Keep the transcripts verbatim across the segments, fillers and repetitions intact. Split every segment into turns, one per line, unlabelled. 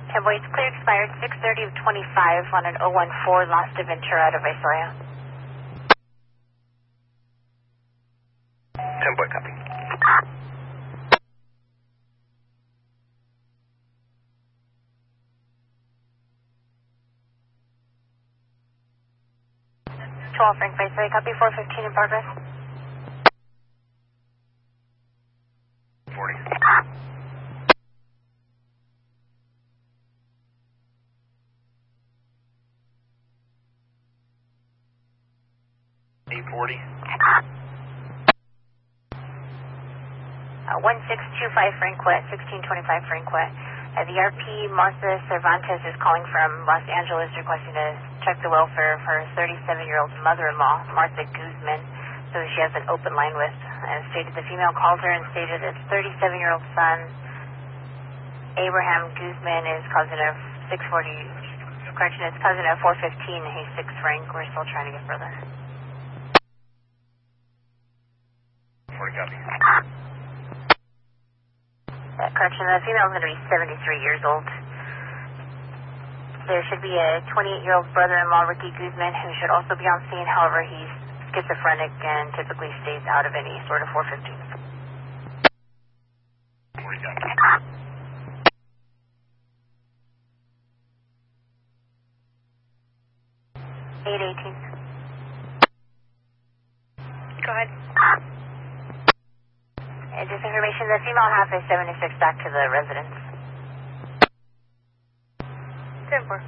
Tempo, it's clear expired six thirty of twenty-five on an oh one four Lost Ventura out of Visoria.
Tempo, copy.
twelve Frank Visoria, copy four fifteen in progress.
forty. eight forty.
Uh, one six two five Franquet, sixteen twenty-five Franquet. Uh, the R P Martha Cervantes is calling from Los Angeles requesting to check the welfare of her thirty-seven-year-old mother-in-law, Martha Guzman, so she has an open line with. And stated the female called her and stated that thirty-seven-year-old son, Abraham Guzman, is cousin of six forty, correction, is cousin of four fifteen, he's six Frank. We're still trying to get further.
forty, copy.
Uh, correction, the female is going to be seventy-three years old. There should be a twenty-eight-year-old brother-in-law, Ricky Guzman, who should also be on scene. However, he's schizophrenic and typically stays out of any sort of four fifteen.
forty, copy.
eight eighteen. Go ahead. And just information, the female half is seventy-six back to the residence. ten four.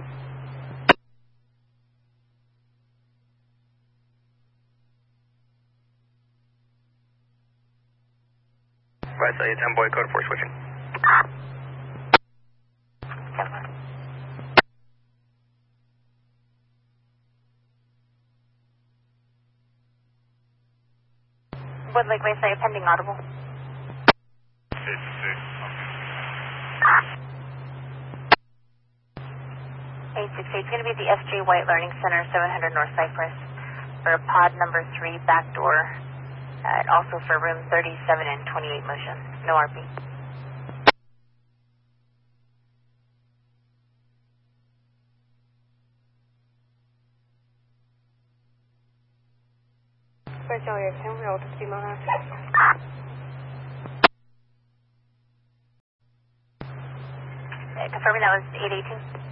Right, so ten boy code four switching.
ten four. Would Lake Wayside pending audible?
six six.
eight six eight. It's going to be at the S J White Learning Center, seven hundred North Cypress, for pod number three, back door, uh, and also for room thirty-seven and twenty-eight motion. No R P.
Visoria, ten real to female half.
Uh, confirming that was eight eighteen.